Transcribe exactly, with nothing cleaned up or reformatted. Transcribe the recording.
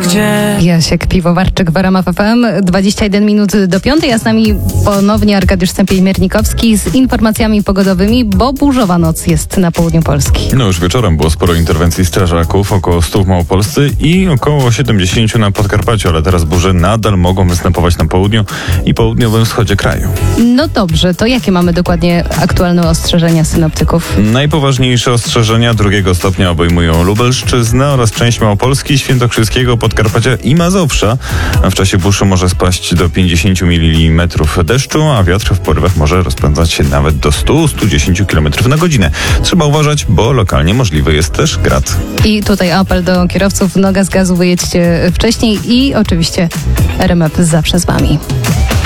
gdzie. Jasiek Piwowarczyk w ramach F M. dwadzieścia jeden minut do piątej, a z nami ponownie Arkadiusz Stępień-Miernikowski z informacjami pogodowymi, bo burzowa noc jest na południu Polski. No już wieczorem było sporo interwencji strażaków, około stu w Małopolsce i około siedemdziesięciu na Podkarpaciu, ale teraz burze nadal mogą występować na południu i południowym wschodzie kraju. No dobrze, to jakie mamy dokładnie aktualne ostrzeżenia synoptyków? Najpoważniejsze ostrzeżenia drugiego stopnia obejmują Lubelszczyznę oraz część Małopolski, Świętokrzyskiego, Podkarpacia i Mazowsza. W czasie burz może spaść do pięćdziesięciu milimetrów deszczu, a wiatr w porywach może rozpędzać się nawet do stu do stu dziesięciu kilometrów na godzinę. Trzeba uważać, bo lokalnie możliwy jest też grad. I tutaj apel do kierowców, noga z gazu, wyjedźcie wcześniej i oczywiście R M F zawsze z wami.